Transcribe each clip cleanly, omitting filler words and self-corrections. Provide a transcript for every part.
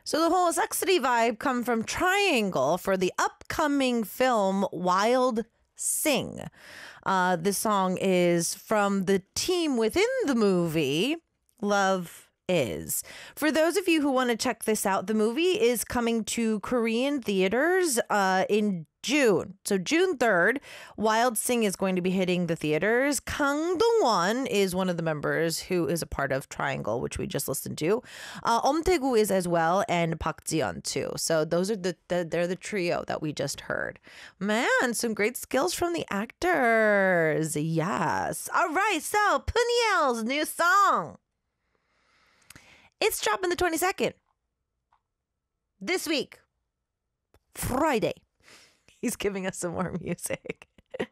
So the whole sexy vibe come from Triangle for the upcoming film Wild Sing. This song is from the team within the movie Love Is. For those of you who want to check this out, the movie is coming to Korean theaters in June. So June 3rd, Wild Sing is going to be hitting the theaters. Kang Dong-won is one of the members who is a part of Triangle, which we just listened to. Tae-gu is as well, and Park Ji-yeon too. So those are they're the trio that we just heard. Man, some great skills from the actors. Yes. All right, so Puniel's new song. It's dropping the 22nd. This week. Friday. He's giving us some more music.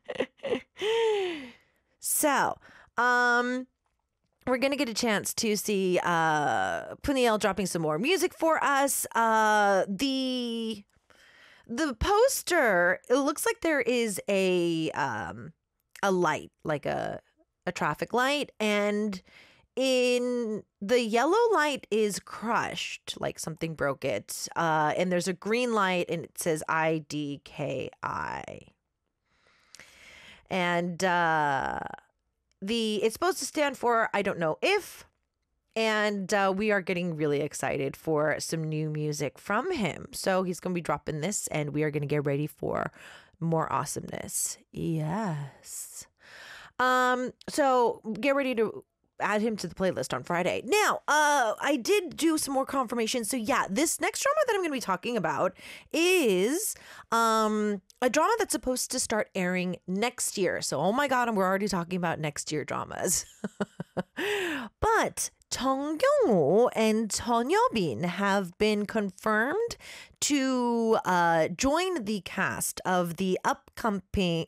So, we're going to get a chance to see Puniel dropping some more music for us. The poster, it looks like there is a light, like a traffic light, and in the yellow light is crushed, like something broke it. And there's a green light and it says IDKI. And it's supposed to stand for I don't know if. And we are getting really excited for some new music from him. So he's going to be dropping this and we are going to get ready for more awesomeness. Yes. So get ready to add him to the playlist on Friday. Now, I did do some more confirmation. So yeah, this next drama that I'm going to be talking about is a drama that's supposed to start airing next year. So, oh my God, we're already talking about next year dramas. But Jung Kyung-woo and Chun Yeobin have been confirmed to join the cast of the upcoming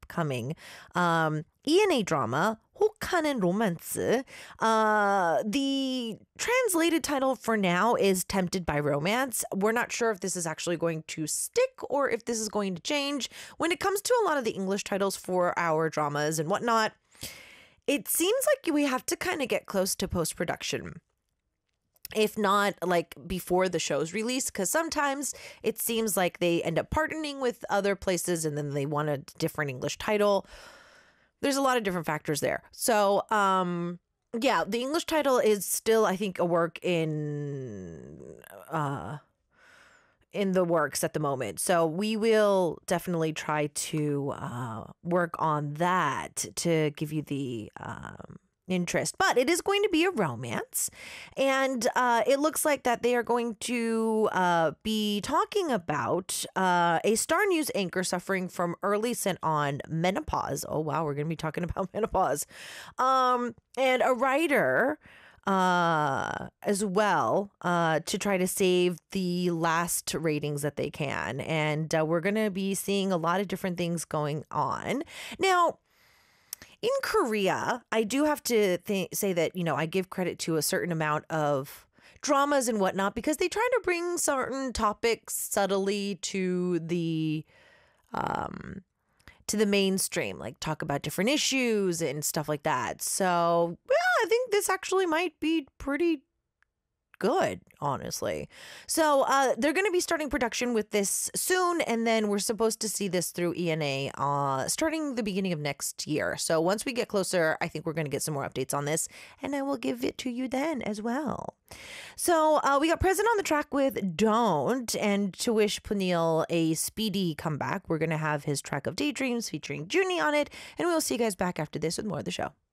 ENA drama 혹하는 로만스. The translated title for now is Tempted by Romance. We're not sure if this is actually going to stick or if this is going to change. When it comes to a lot of the English titles for our dramas and whatnot, it seems like we have to kind of get close to post-production. If not like before the show's release, because sometimes it seems like they end up partnering with other places and then they want a different English title. There's a lot of different factors there. So, yeah, the English title is still, I think, a work in the works at the moment. So we will definitely try to work on that to give you the interest. But it is going to be a romance. And it looks like that they are going to be talking about a Star News anchor suffering from early on menopause. Oh, wow. We're going to be talking about menopause. And a writer as well to try to save the last ratings that they can. And we're going to be seeing a lot of different things going on. Now, in Korea, I do have to say that, I give credit to a certain amount of dramas and whatnot because they try to bring certain topics subtly to the mainstream, like talk about different issues and stuff like that. So, yeah, I think this actually might be pretty good, honestly. So they're going to be starting production with this soon, and then we're supposed to see this through ENA starting the beginning of next year. So once we get closer, I think we're going to get some more updates on this, and I will give it to you then as well. So we got Present on the track with Don't, and to wish Puniel a speedy comeback, we're going to have his track of Daydreams featuring Junie on it, and we'll see you guys back after this with more of the show.